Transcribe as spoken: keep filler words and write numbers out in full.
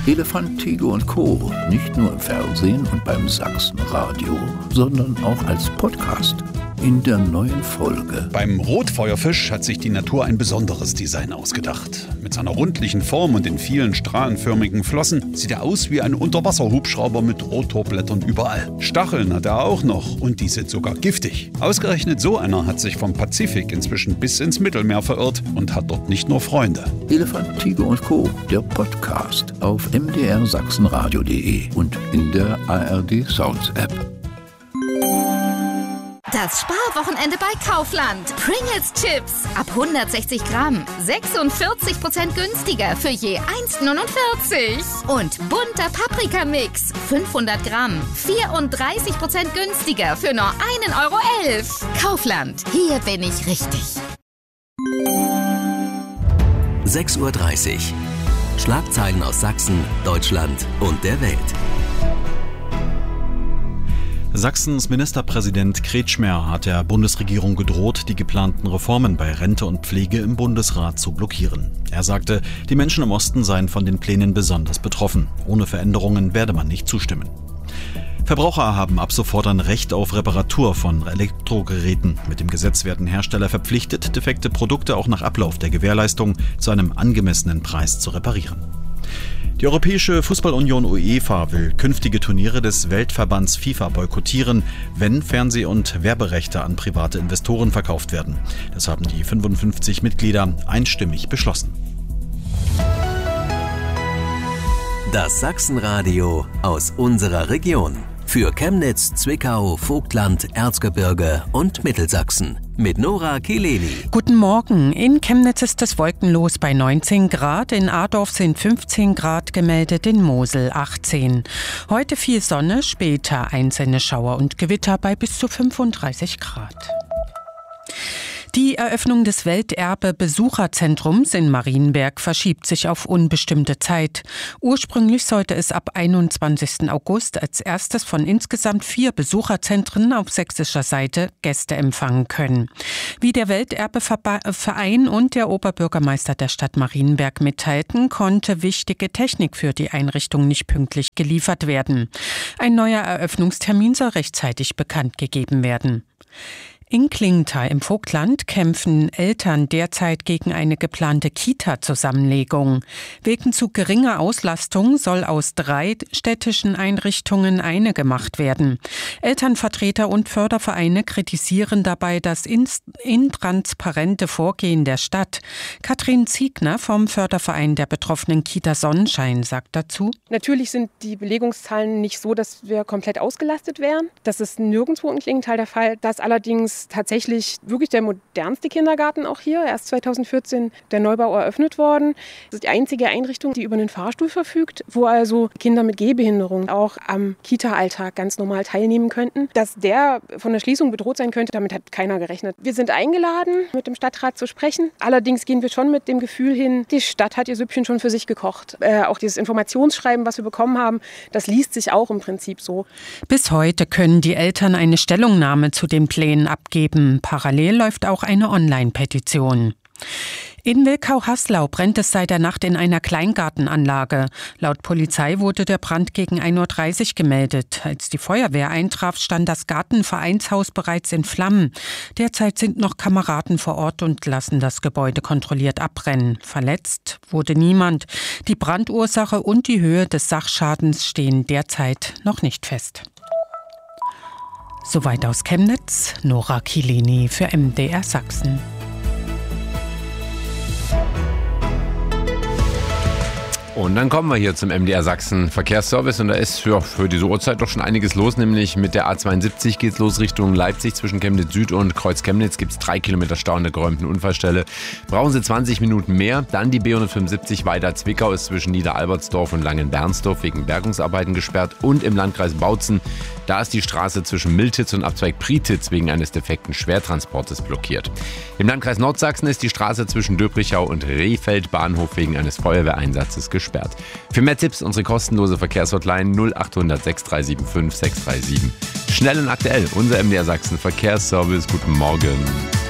Elefant, Tiger und Co. Nicht nur im Fernsehen und beim Sachsenradio, sondern auch als Podcast. In der neuen Folge. Beim Rotfeuerfisch hat sich die Natur ein besonderes Design ausgedacht. Mit seiner rundlichen Form und den vielen strahlenförmigen Flossen sieht er aus wie ein Unterwasserhubschrauber mit Rotorblättern überall. Stacheln hat er auch noch und die sind sogar giftig. Ausgerechnet so einer hat sich vom Pazifik inzwischen bis ins Mittelmeer verirrt und hat dort nicht nur Freunde. Elefant, Tiger und Co. Der Podcast auf m d r sachsenradio punkt d e und in der A R D Sounds App. Das Sparwochenende bei Kaufland. Pringles Chips ab hundertsechzig Gramm. sechsundvierzig Prozent günstiger für je eins Komma neunundvierzig. Und bunter Paprikamix. fünfhundert Gramm. vierunddreißig Prozent günstiger für nur ein Euro elf. Kaufland. Hier bin ich richtig. sechs Uhr dreißig. Schlagzeilen aus Sachsen, Deutschland und der Welt. Sachsens Ministerpräsident Kretschmer hat der Bundesregierung gedroht, die geplanten Reformen bei Rente und Pflege im Bundesrat zu blockieren. Er sagte, die Menschen im Osten seien von den Plänen besonders betroffen. Ohne Veränderungen werde man nicht zustimmen. Verbraucher haben ab sofort ein Recht auf Reparatur von Elektrogeräten. Mit dem Gesetz werden Hersteller verpflichtet, defekte Produkte auch nach Ablauf der Gewährleistung zu einem angemessenen Preis zu reparieren. Die Europäische Fußballunion UEFA will künftige Turniere des Weltverbands FIFA boykottieren, wenn Fernseh- und Werberechte an private Investoren verkauft werden. Das haben die fünfundfünfzig Mitglieder einstimmig beschlossen. Das Sachsenradio aus unserer Region. Für Chemnitz, Zwickau, Vogtland, Erzgebirge und Mittelsachsen. Mit Nora Kileni. Guten Morgen. In Chemnitz ist es wolkenlos bei neunzehn Grad. In Adorf sind fünfzehn Grad gemeldet, in Mosel achtzehn. Heute viel Sonne, später einzelne Schauer und Gewitter bei bis zu fünfunddreißig Grad. Die Eröffnung des Welterbe-Besucherzentrums in Marienberg verschiebt sich auf unbestimmte Zeit. Ursprünglich sollte es ab einundzwanzigsten August als erstes von insgesamt vier Besucherzentren auf sächsischer Seite Gäste empfangen können. Wie der Welterbeverein und der Oberbürgermeister der Stadt Marienberg mitteilten, konnte wichtige Technik für die Einrichtung nicht pünktlich geliefert werden. Ein neuer Eröffnungstermin soll rechtzeitig bekannt gegeben werden. In Klingenthal im Vogtland kämpfen Eltern derzeit gegen eine geplante Kita-Zusammenlegung. Wegen zu geringer Auslastung soll aus drei städtischen Einrichtungen eine gemacht werden. Elternvertreter und Fördervereine kritisieren dabei das intransparente Vorgehen der Stadt. Katrin Ziegner vom Förderverein der betroffenen Kita Sonnenschein sagt dazu: Natürlich sind die Belegungszahlen nicht so, dass wir komplett ausgelastet wären. Das ist nirgendwo in Klingenthal der Fall. Das allerdings tatsächlich wirklich der modernste Kindergarten auch hier. Erst zweitausendvierzehn der Neubau eröffnet worden. Das ist die einzige Einrichtung, die über einen Fahrstuhl verfügt, wo also Kinder mit Gehbehinderung auch am Kita-Alltag ganz normal teilnehmen könnten. Dass der von der Schließung bedroht sein könnte, damit hat keiner gerechnet. Wir sind eingeladen, mit dem Stadtrat zu sprechen. Allerdings gehen wir schon mit dem Gefühl hin, die Stadt hat ihr Süppchen schon für sich gekocht. Äh, auch dieses Informationsschreiben, was wir bekommen haben, das liest sich auch im Prinzip so. Bis heute können die Eltern eine Stellungnahme zu den Plänen abgeben. Parallel läuft auch eine Online-Petition. In Wilkau-Haslau brennt es seit der Nacht in einer Kleingartenanlage. Laut Polizei wurde der Brand gegen ein Uhr dreißig gemeldet. Als die Feuerwehr eintraf, stand das Gartenvereinshaus bereits in Flammen. Derzeit sind noch Kameraden vor Ort und lassen das Gebäude kontrolliert abbrennen. Verletzt wurde niemand. Die Brandursache und die Höhe des Sachschadens stehen derzeit noch nicht fest. Soweit aus Chemnitz, Nora Kileni für M D R Sachsen. Und dann kommen wir hier zum M D R Sachsen Verkehrsservice und da ist für, für diese Uhrzeit doch schon einiges los, nämlich mit der A zweiundsiebzig geht's los Richtung Leipzig. Zwischen Chemnitz Süd und Kreuz Chemnitz gibt's drei Kilometer Stau an der geräumten Unfallstelle. Brauchen Sie zwanzig Minuten mehr. Dann die B hundertfünfundsiebzig weiter Zwickau ist zwischen Niederalbertsdorf und Langenbernsdorf wegen Bergungsarbeiten gesperrt. Und im Landkreis Bautzen, da ist die Straße zwischen Miltitz und Abzweig Prietitz wegen eines defekten Schwertransportes blockiert. Im Landkreis Nordsachsen ist die Straße zwischen Döbrichau und Rehfeld Bahnhof wegen eines Feuerwehreinsatzes gesperrt. Für mehr Tipps unsere kostenlose Verkehrshotline null achthundert sechs drei sieben fünf sechs drei sieben. Schnell und aktuell, unser M D R Sachsen Verkehrsservice. Guten Morgen.